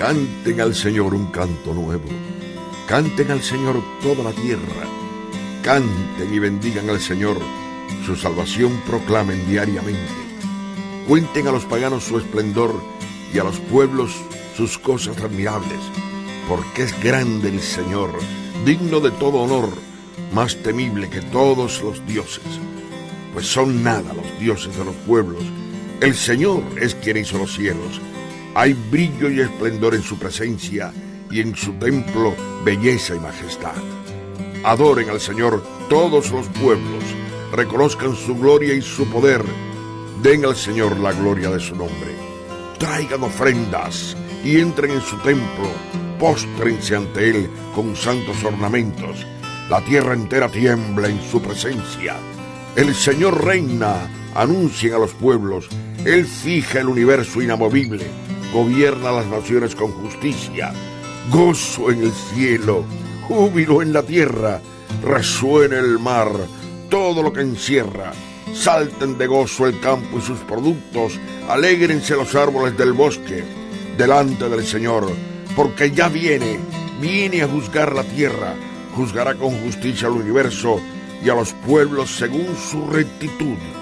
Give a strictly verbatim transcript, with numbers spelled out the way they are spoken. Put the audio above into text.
Canten al Señor un canto nuevo. Canten al Señor toda la tierra. Canten y bendigan al Señor. Su salvación proclamen diariamente. Cuenten a los paganos su esplendor y a los pueblos sus cosas admirables. Porque es grande el Señor, digno de todo honor, más temible que todos los dioses. Pues son nada los dioses de los pueblos. El Señor es quien hizo los cielos. Hay brillo y esplendor en su presencia, y en su templo belleza y majestad. Adoren al Señor todos los pueblos, reconozcan su gloria y su poder, den al Señor la gloria de su nombre. Traigan ofrendas y entren en su templo, póstrense ante él con santos ornamentos. La tierra entera tiembla en su presencia. El Señor reina, anuncien a los pueblos. Él fija el universo inamovible, gobierna las naciones con justicia. Gozo en el cielo, júbilo en la tierra, resuena el mar, todo lo que encierra. Salten de gozo el campo y sus productos, alégrense los árboles del bosque, delante del Señor, porque ya viene, viene a juzgar la tierra, juzgará con justicia al universo y a los pueblos según su rectitud.